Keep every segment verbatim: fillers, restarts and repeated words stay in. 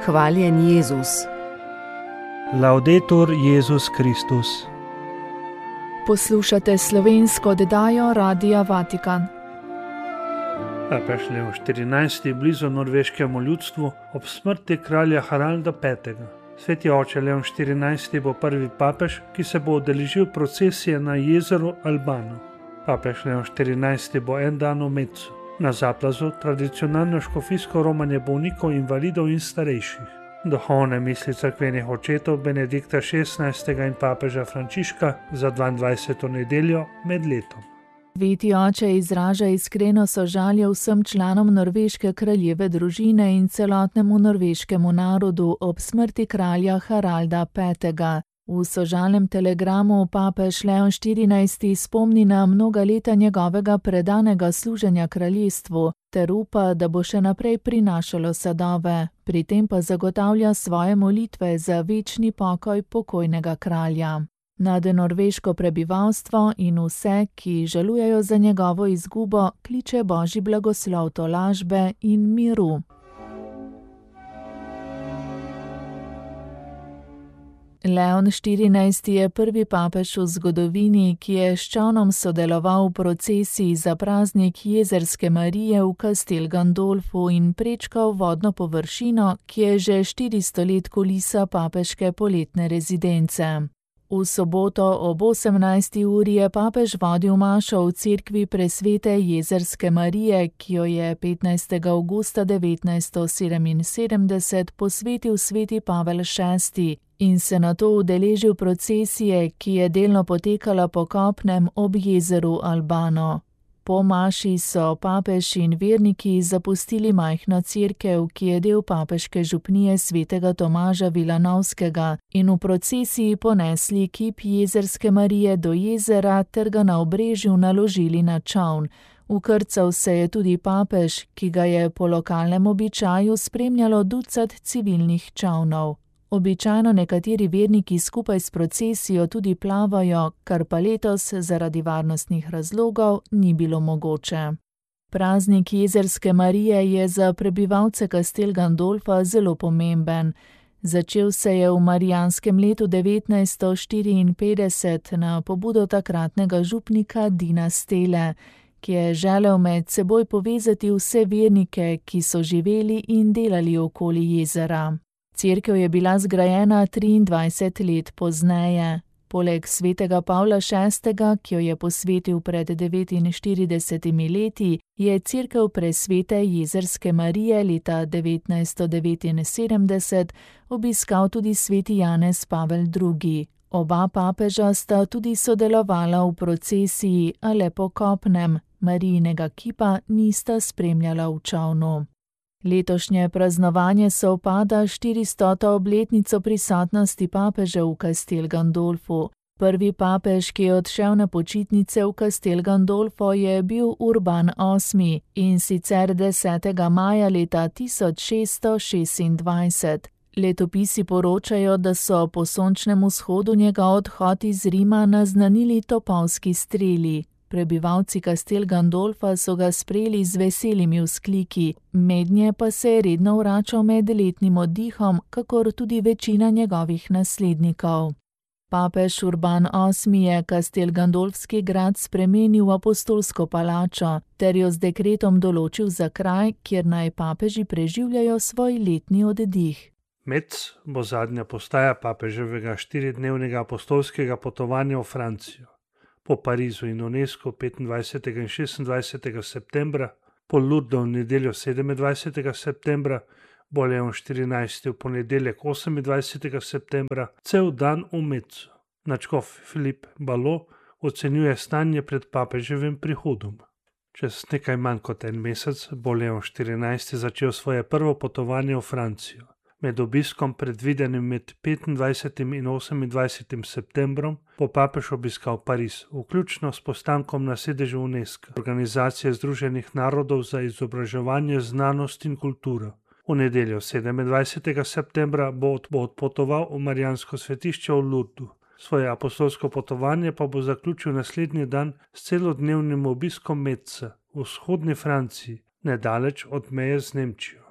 Hvaljen Jezus. Laudetur Jezus Kristus. Poslušate slovensko oddajo Radia Vatikan. Papež Leon štirinajsti je blizu norveškemu ljudstvu ob smrti kralja Haralda petega. Sveti oče Leon štirinajsti bo prvi papež, ki se bo udeležil procesije na jezeru Albano. Papež Leon štirinajsti bo en dan v Mecu, na Zaplazu, tradicionalno škofijsko romanje bolnikov, invalidov in starejših. Duhovne misli cerkvenih očetov Benedikta šestnajstega in papeža Frančiška za dvaindvajseto nedeljo med letom. Sveti oče izraža iskreno sožalje vsem članom norveške kraljeve družine in celotnemu norveškemu narodu ob smrti kralja Haralda petega. V sožalnem telegramu papež Leon štirinajsti spomni na mnoga leta njegovega predanega služenja kraljestvu ter upa, da bo še naprej prinašalo sadove, pri tem pa zagotavlja svoje molitve za večni pokoj pokojnega kralja. Nad norveško prebivalstvo in vse, ki žalujejo za njegovo izgubo, kliče Božji blagoslov tolažbe in miru. Leon štirinajsti je prvi papež v zgodovini, ki je s čolnom sodeloval v procesiji za praznik Jezerske Marije v Castel Gandolfu in prečkal vodno površino, ki je že štiristo let kulisa papeške poletne rezidence. V soboto ob osemnajsti uri je papež vodil mašo v cerkvi Presvete Jezerske Marije, ki jo je petnajstega avgusta devetnajststo sedeminsedemdeset posvetil sveti Pavel šesti in se nato udeležil procesije, ki je delno potekala po kopnem ob jezeru Albano. Po maši so papež in verniki zapustili majhno cerkev, ki je del papeške župnije svetega Tomaža Vilanovskega, in v procesiji ponesli kip Jezerske Marije do jezera ter ga na obrežju naložili na čoln. Vkrcal se je tudi papež, ki ga je po lokalnem običaju spremljalo ducat civilnih čolnov. Običajno nekateri verniki skupaj s procesijo tudi plavajo, kar pa letos zaradi varnostnih razlogov ni bilo mogoče. Praznik Jezerske Marije je za prebivalce Castel Gandolfa zelo pomemben. Začel se je v marijanskem letu devetnajststo štiriinpetdeset na pobudo takratnega župnika Dina Stele, ki je želel med seboj povezati vse vernike, ki so živeli in delali okoli jezera. Cerkev je bila zgrajena triindvajset let pozneje. Poleg svetega Pavla šestega, ki jo je posvetil pred devetinštiridesetimi leti, je cerkev Presvete Jezerske Marije leta devetnajststo devetinsedemdeset obiskal tudi sveti Janez Pavel drugi. Oba papeža sta tudi sodelovala v procesiji, a le po kopnem, Marijinega kipa nista spremljala v čolnu. Letošnje praznovanje sovpada s štiristoto obletnico prisotnosti papeža v Castel Gandolfu. Prvi papež, ki je odšel na počitnice v Castel Gandolfo, je bil Urban osmi in sicer desetega maja leta tisoč šeststo šestindvajset. Letopisi poročajo, da so po sončnem vzhodu njegov odhod iz Rima naznanili topovski streli. Prebivalci Castel Gandolfa so ga sprejeli z veselimi vzkliki, mednje pa se je redno vračal med letnim oddihom, kakor tudi večina njegovih naslednikov. Papež Urban osmi je Castel Gandolfski grad spremenil v apostolsko palačo ter jo z dekretom določil za kraj, kjer naj papeži preživljajo svoj letni oddih. Mec bo zadnja postaja papeževega štiridnevnega apostolskega potovanja v Francijo. Po Parizu in Unescu petindvajsetega in šestindvajsetega septembra, po Lourdesu v nedeljo sedemindvajsetega septembra, bo Leon štirinajsti v ponedeljek osemindvajsetega septembra cel dan v Mecu. Nadškof Filip Balo ocenjuje stanje pred papeževim prihodom. Čez nekaj manj kot en mesec bo Leon štirinajsti začel svoje prvo potovanje v Francijo. Med obiskom, predvidenim med petindvajsetim in osemindvajsetim septembrom, bo papež obiskal Pariz, vključno s postankom na sedežu Unesca, Organizacije združenih narodov za izobraževanje, znanost in kulturo. V nedeljo sedemindvajsetega septembra bo odpotoval v marijansko svetišče v Lourdesu. Svoje apostolsko potovanje pa bo zaključil naslednji dan s celodnevnim obiskom Metza v vzhodni Franciji, nedaleč od meje z Nemčijo.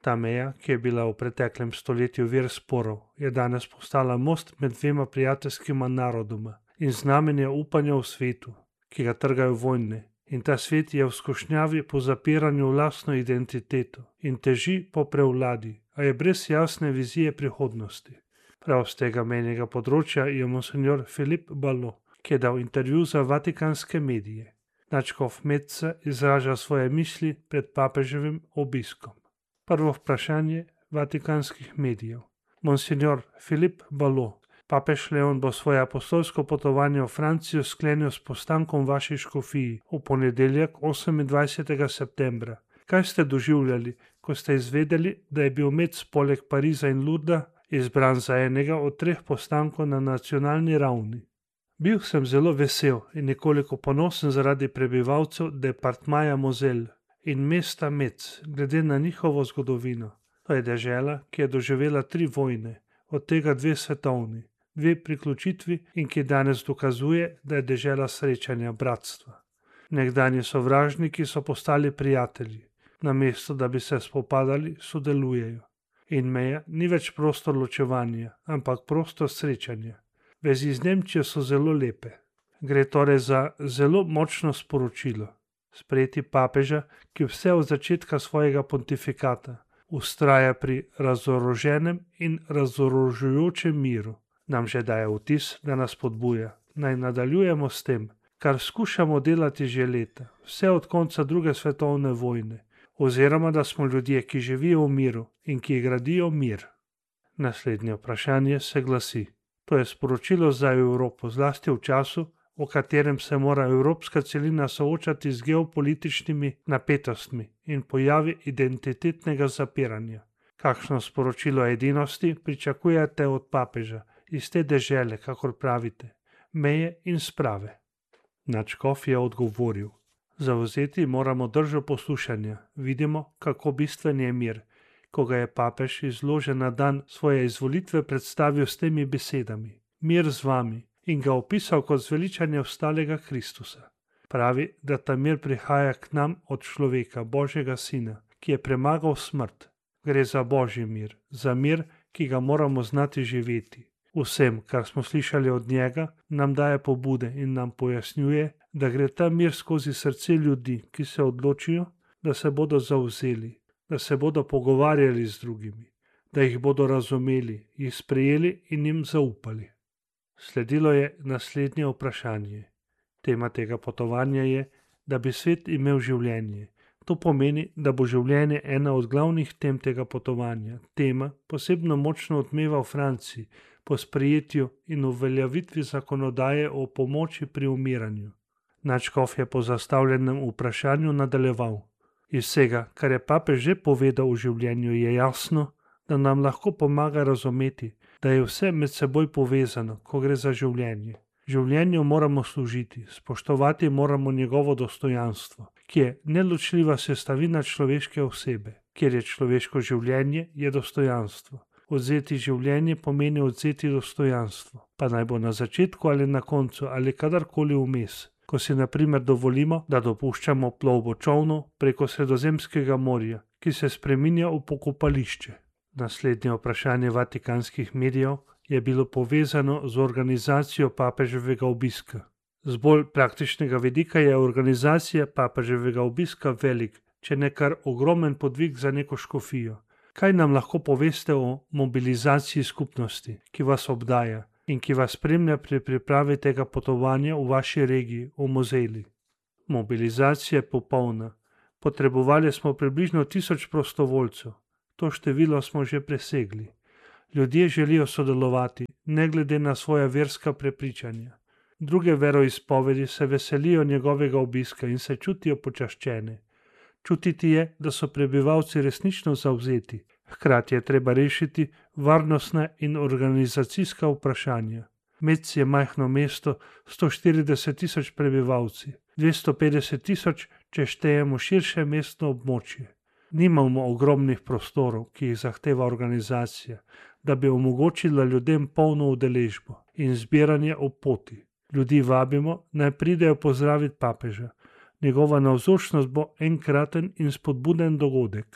Ta meja, ki je bila v preteklem stoletju vir sporov, je danes postala most med dvema prijateljskima narodoma in znamenje upanja v svetu, ki ga trgajo vojne. In ta svet je v skušnjavi po zapiranju v lastno identiteto in teži po prevladi, a je brez jasne vizije prihodnosti. Prav z tega menjega področja je monsignor Philippe Ballot, ki je dal intervju za vatikanske medije. Nadškof Metz izraža svoje misli pred papeževim obiskom. Prvo vprašanje vatikanskih medijev. Monsignor Philippe Ballot, papež Leon bo svoje apostolsko potovanje v Francijo sklenil s postankom v vaši škofiji v ponedeljek osemindvajsetega septembra. Kaj ste doživljali, ko ste izvedeli, da je bil Metz poleg Pariza in Lourda izbran za enega od treh postankov na nacionalni ravni? Bil sem zelo vesel in nekoliko ponosen zaradi prebivalcev departmaja Moselle in mesta Metz, glede na njihovo zgodovino. To je dežela, ki je doživela tri vojne, od tega dve svetovni, dve priključitvi in ki danes dokazuje, da je dežela srečanja, bratstva. Nekdanji sovražniki so postali prijatelji, namesto da bi se spopadali, sodelujejo. In meja ni več prostor ločevanja, ampak prostor srečanja. Vezi z Nemčijo so zelo lepe. Gre torej za zelo močno sporočilo. Sprejeti papeža, ki vse od začetka svojega pontifikata vztraja pri razoroženem in razorožujočem miru, nam že daje vtis, da nas podbuja. Naj nadaljujemo s tem, kar skušamo delati že leta, vse od konca druge svetovne vojne, oziroma da smo ljudje, ki živijo v miru in ki gradijo mir. Naslednje vprašanje se glasi. To je sporočilo za Evropo, zlasti v času, v katerem se mora evropska celina soočati z geopolitičnimi napetostmi in pojavi identitetnega zapiranja. Kakšno sporočilo edinosti pričakujete od papeža iz te dežele, kakor pravite, meje in sprave? Nadškof je odgovoril. Zavzeti moramo držo poslušanja. Vidimo, kako bistven je mir, ko ga je papež izložen na dan svoje izvolitve predstavil s temi besedami. Mir z vami. In ga opisal kot zveličanje vstalega Kristusa. Pravi, da ta mir prihaja k nam od človeka, Božjega Sina, ki je premagal smrt. Gre za Božji mir, za mir, ki ga moramo znati živeti. Vsem, kar smo slišali od njega, nam daje pobude in nam pojasnjuje, da gre ta mir skozi srce ljudi, ki se odločijo, da se bodo zavzeli, da se bodo pogovarjali z drugimi, da jih bodo razumeli, jih sprejeli in jim zaupali. Sledilo je naslednje vprašanje. Tema tega potovanja je, da bi svet imel življenje. To pomeni, da bo življenje ena od glavnih tem tega potovanja. Tema posebno močno odmeva v Franciji po sprejetju in uveljavitvi zakonodaje o pomoči pri umiranju. Nadškof je po zastavljenem vprašanju nadaljeval. Iz vsega, kar je papež že povedal o življenju, je jasno, da nam lahko pomaga razumeti, da je vse med seboj povezano, ko gre za življenje. Življenju moramo služiti, spoštovati moramo njegovo dostojanstvo, ki je neločljiva sestavina človeške osebe. Kjer je človeško življenje, je dostojanstvo. Odzeti življenje pomeni odzeti dostojanstvo, pa naj bo na začetku ali na koncu ali kadarkoli vmes, ko si na primer dovolimo, da dopuščamo plovbo čolnov preko Sredozemskega morja, ki se spreminja v pokopališče. Naslednje vprašanje vatikanskih medijev je bilo povezano z organizacijo papeževega obiska. Z bolj praktičnega vidika je organizacija papeževega obiska velik, če ne kar ogromen podvig za neko škofijo. Kaj nam lahko poveste o mobilizaciji skupnosti, ki vas obdaja in ki vas spremlja pri pripravi tega potovanja v vaši regiji, v Moseli? Mobilizacija je popolna. Potrebovali smo približno tisoč prostovoljcev. To število smo že presegli. Ljudje želijo sodelovati, ne glede na svoja verska prepričanja. Druge veroizpovedi se veselijo njegovega obiska in se čutijo počaščene. Čutiti je, da so prebivalci resnično zavzeti. Hkrati je treba rešiti varnostna in organizacijska vprašanja. Metz je majhno mesto, sto štirideset tisoč prebivalci, dvesto petdeset tisoč, če štejemo širše mestno območje. Nimamo ogromnih prostorov, ki jih zahteva organizacija, da bi omogočila ljudem polno udeležbo in zbiranje ob poti. Ljudi vabimo, naj pridejo pozdraviti papeža. Njegova navzočnost bo enkraten in spodbuden dogodek.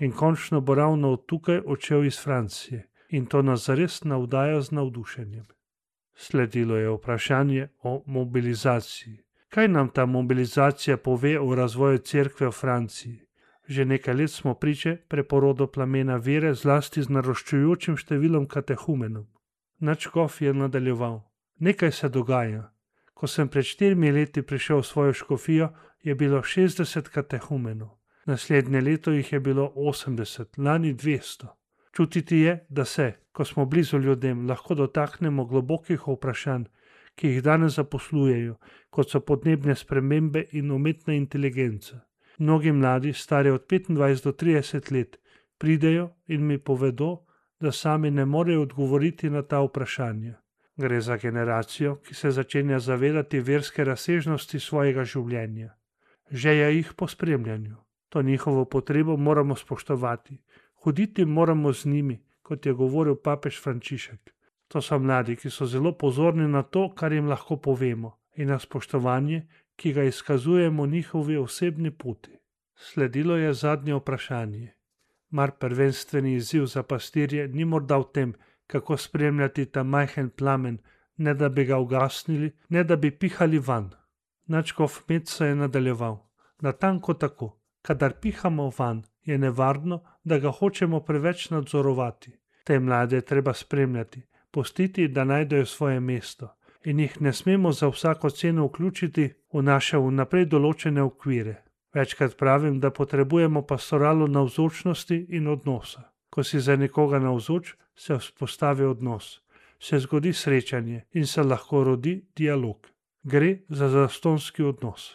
in končno bo ravno od tukaj odšel iz Francije in to nas zares navdaja z navdušenjem. Sledilo je vprašanje o mobilizaciji. Kaj nam ta mobilizacija pove o razvoju cerkve v Franciji? Že nekaj let smo priče preporodu plamena vere zlasti z naraščujočim številom katehumenov. Nadškof je nadaljeval. Nekaj se dogaja. Ko sem pred štirimi leti prišel v svojo škofijo, je bilo šestdeset katehumenov. Naslednje leto jih je bilo osemdeset, lani dvesto. Čutiti je, da se, ko smo blizu ljudem, lahko dotaknemo globokih vprašanj, ki jih danes zaposlujejo, kot so podnebne spremembe in umetna inteligenca. Mnogi mladi, stari od petindvajset do trideset let, pridejo in mi povedo, da sami ne morejo odgovoriti na ta vprašanja. Gre za generacijo, ki se začenja zavedati verske razsežnosti svojega življenja. Žeja jih po spremljanju. To njihovo potrebo moramo spoštovati. Hoditi moramo z njimi, kot je govoril papež Frančišek. To so mladi, ki so zelo pozorni na to, kar jim lahko povemo, in na spoštovanje, ki ga izkazujemo njihovi osebni poti. Sledilo je zadnje vprašanje. Mar prvenstveni izziv za pastirje ni morda v tem, kako spremljati ta majhen plamen, ne da bi ga ugasnili, ne da bi pihali van. Nadškof Metsa je nadaljeval. Natanko tako, kadar pihamo van, je nevarno, da ga hočemo preveč nadzorovati. Te mlade je treba spremljati, pustiti, da najdejo svoje mesto in jih ne smemo za vsako ceno vključiti v naše vnaprej določene okvire. Večkrat pravim, da potrebujemo pastoralo navzočnosti in odnosa. Ko si za nekoga navzoč, se vzpostavi odnos, se zgodi srečanje in se lahko rodi dialog. Gre za zastonski odnos.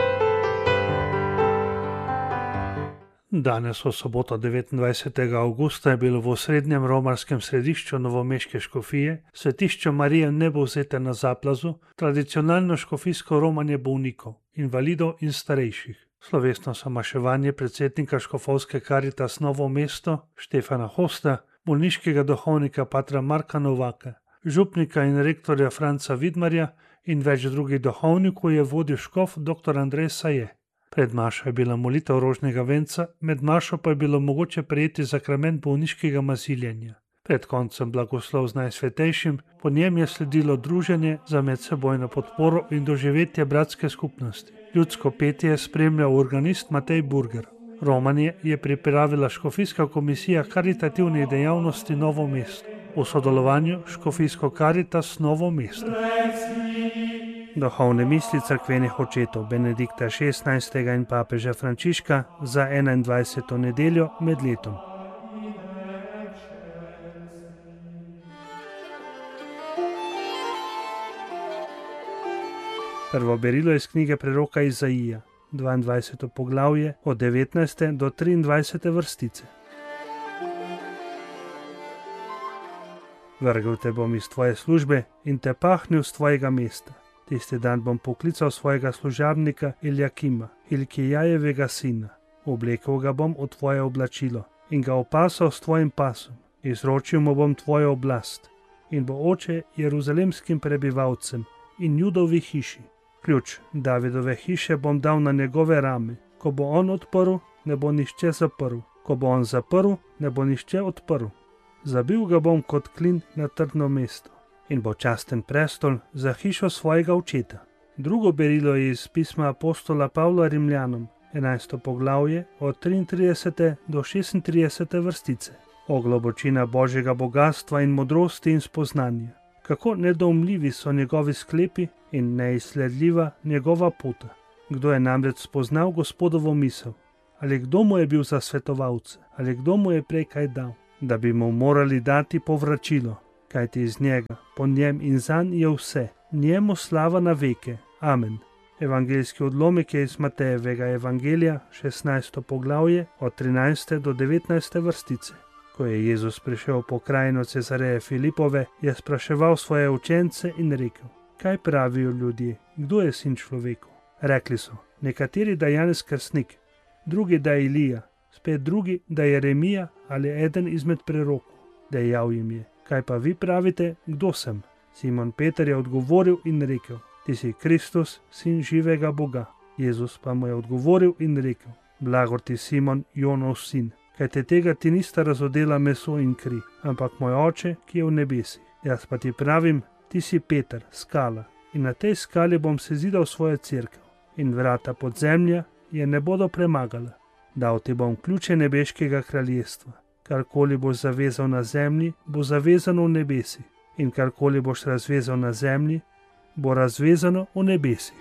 Danes v soboto devetindvajsetega avgusta je bilo v osrednjem romarskem središču novomeške škofije svetišče Marije Nebovzete na Zaplazu tradicionalno škofijsko romanje bolnikov, invalidov in starejših. Slovesno samaševanje predsednika škofovske Karitas Novo mesto Štefana Hosta, bolniškega duhovnika patra Marka Novaka, župnika in rektorja Franca Vidmarja in več drugih duhovnikov je vodil škof dr. Andrej Saje. Pred mašo je bila molitev rožnega venca, med mašo pa je bilo mogoče prejeti zakrament bolniškega maziljenja. Pred koncem blagoslov z Najsvetejšim, po njem je sledilo druženje za medsebojno podporo in doživetje bratske skupnosti. Ljudsko petje je spremljal organist Matej Burger. Romanje je pripravila škofijska komisija karitativnih dejavnosti Novo mesto v sodelovanju škofijsko Karitas Novo mesto. Duhovne misli cerkvenih očetov Benedikta šestnajstega in papeža Frančiška za enaindvajseto nedeljo med letom. Prvo berilo je iz knjige preroka Izaija, dvaindvajseto poglavje od devetnajste do triindvajsete vrstice. Vrgel te bom iz tvoje službe in te pahnil z tvojega mesta. Tisti dan bom poklical svojega služabnika Iljakima, Ilkijajevega sina. Oblekel ga bom v tvoje oblačilo in ga opasal s tvojim pasom. Izročil mu bom tvojo oblast in bo oče jeruzalemskim prebivalcem in Judovi hiši. Ključ Davidove hiše bom dal na njegove rame. Ko bo on odprl, ne bo nišče zaprl. Ko bo on zaprl, ne bo nišče odprl. Zabil ga bom kot klin na trdno mesto in bo časten prestol za hišo svojega očeta. Drugo berilo je iz pisma apostola Pavla Rimljanom, enajsto poglavje od triintridesete do šestintridesete vrstice. O globočina Božjega bogatstva in modrosti in spoznanja. Kako nedoumljivi so njegovi sklepi in neizsledljiva njegova pota. Kdo je namreč spoznal Gospodovo misel? Ali kdo mu je bil za svetovalce? Ali kdo mu je prej kaj dal? Da bi mu morali dati povračilo, kajti iz njega, po njem in zanj je vse, njemu slava na veke. Amen. Evangeljski odlomek je iz Matejevega evangelija, šestnajsto poglavje, od trinajste do devetnajste vrstice. Ko je Jezus prišel po krajino Cezareje Filipove, je spraševal svoje učence in rekel: Kaj pravijo ljudje, kdo je sin človekov? Rekli so, nekateri, da je Janez Krstnik, drugi, da je Ilija, spet drugi, da je Jeremija ali eden izmed prerokov. Dejal jim je: Kaj pa vi pravite, kdo sem? Simon Peter je odgovoril in rekel: Ti si Kristus, sin živega Boga. Jezus pa mu je odgovoril in rekel: Blagor ti, Simon, Jonov sin, kajte tega ti nista razodela meso in kri, ampak moj oče, ki je v nebesih. Jaz pa ti pravim, ti si Peter, skala, in na tej skali bom sezidal svojo cerkev, in vrata podzemlja je ne bodo premagala. Dal ti bom ključe nebeškega kraljestva. Karkoli boš zavezal na zemlji, bo zavezano v nebesih, in karkoli boš razvezal na zemlji, bo razvezano v nebesih.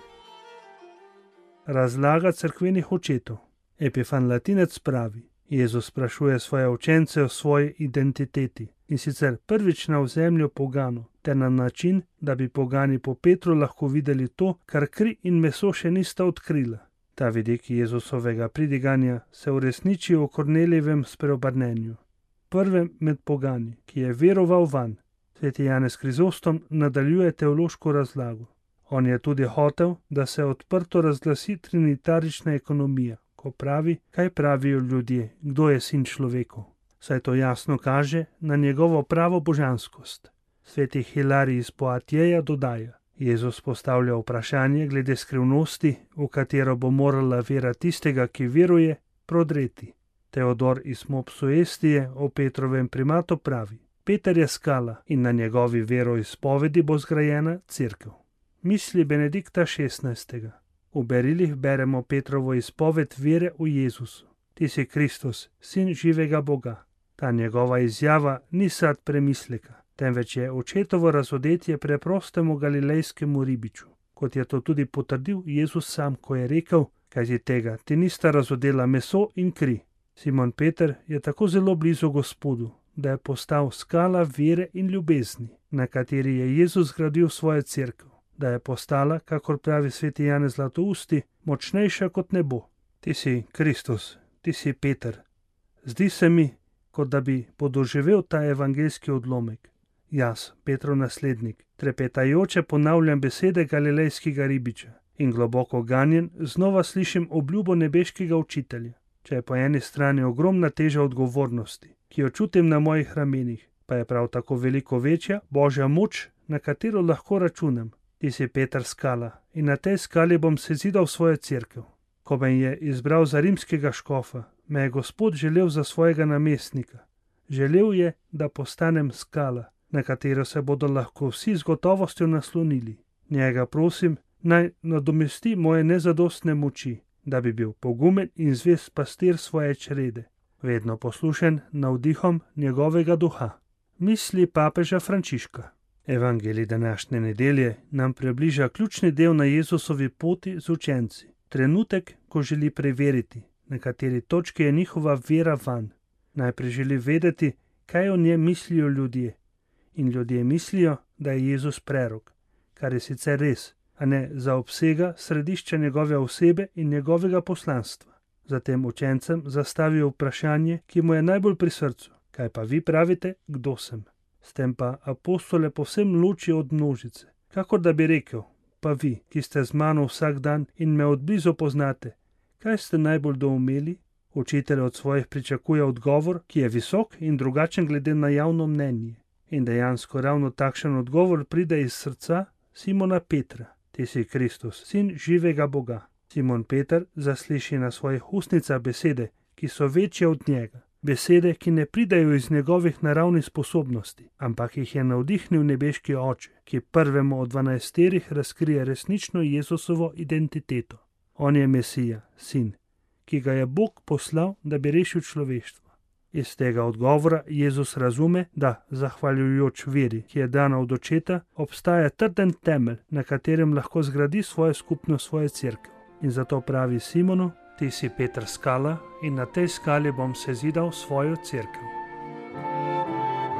Razlaga cerkvenih očetov. Epifan Latinec pravi: Jezus sprašuje svoje učence o svoji identiteti, in sicer prvič na ozemlju poganov, ter na način, da bi pogani po Petru lahko videli to, kar kri in meso še nista odkrila. Ta vidik Jezusovega pridiganja se uresniči v Kornelijevem spreobrnenju. Prvem med pogani, ki je veroval vanj. Sveti Janez Krizostom nadaljuje teološko razlago. On je tudi hotel, da se odprto razglasi trinitarična ekonomija, ko pravi, kaj pravijo ljudje, kdo je sin človekov. Saj to jasno kaže na njegovo pravo božanskost. Sveti Hilarij iz Poatjeja dodaja: Jezus postavlja vprašanje glede skrivnosti, v katero bo morala vera tistega, ki veruje, prodreti. Teodor iz Mopsuestije o Petrovem primatu pravi: Peter je skala in na njegovi veroizpovedi bo zgrajena cerkev. Misli Benedikta šestnajstega. V berilih beremo Petrovo izpoved vere v Jezusu. Ti si Kristus, sin živega Boga. Ta njegova izjava ni sad premisleka, temveč je očetovo razodetje preprostemu galilejskemu ribiču, kot je to tudi potrdil Jezus sam, ko je rekel: kajti tega ti nista razodela meso in kri. Simon Peter je tako zelo blizu Gospodu, da je postal skala vere in ljubezni, na kateri je Jezus zgradil svojo cerkev, da je postala, kakor pravi sveti Janez Zlatousti, močnejša kot nebo. Ti si Kristus, ti si Peter. Zdi se mi, kot da bi podoživel ta evangeljski odlomek. Jaz, Petrov naslednik, trepetajoče ponavljam besede galilejskega ribiča in globoko ganjen znova slišim obljubo nebeškega učitelja. Če je po eni strani ogromna teža odgovornosti, ki jo čutim na mojih ramenih, pa je prav tako veliko večja Božja moč, na katero lahko računam. Ti si Peter skala in na tej skali bom sezidal svojo cerkev. Ko me je izbral za rimskega škofa, me je Gospod želel za svojega namestnika. Želel je, da postanem skala, na katero se bodo lahko vsi z gotovostjo naslonili. Njega prosim, naj nadomesti moje nezadostne moči, da bi bil pogumen in zvest pastir svoje črede, vedno poslušen navdihom njegovega duha. Misli papeža Frančiška. Evangelij današnje nedelje nam približa ključni del na Jezusovi poti z učenci. Trenutek, ko želi preveriti, na kateri točki je njihova vera vanj. Najprej želi vedeti, kaj o njem mislijo ljudje. In ljudje mislijo, da je Jezus prerok, kar je sicer res, a ne zaobsega središča njegove osebe in njegovega poslanstva. Zatem učencem zastavijo vprašanje, ki mu je najbolj pri srcu. Kaj pa vi pravite, kdo sem? S tem pa apostole povsem loči od množice. Kakor da bi rekel: pa vi, ki ste z mano vsak dan in me odblizu poznate, kaj ste najbolj doumeli? Učitelj od svojih pričakuje odgovor, ki je visok in drugačen glede na javno mnenje. In dejansko ravno takšen odgovor pride iz srca Simona Petra. Ti si Kristus, sin živega Boga. Simon Peter zasliši na svojih ustnicah besede, ki so večje od njega. Besede, ki ne pridajo iz njegovih naravnih sposobnosti, ampak jih je navdihnil nebeški oče, ki prvemu od dvanajsterih razkrije resnično Jezusovo identiteto. On je Mesija, sin, ki ga je Bog poslal, da bi rešil človeštvo. Iz tega odgovora Jezus razume, da, zahvaljujoč veri, ki je dana od očeta, obstaja trden temelj, na katerem lahko zgradi svojo skupnost, svojo cerkev. In zato pravi Simonu: ti si Peter skala in na tej skali bom sezidal svojo cerkev.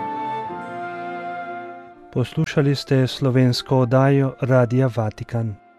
Poslušali ste slovensko oddajo Radia Vatikan.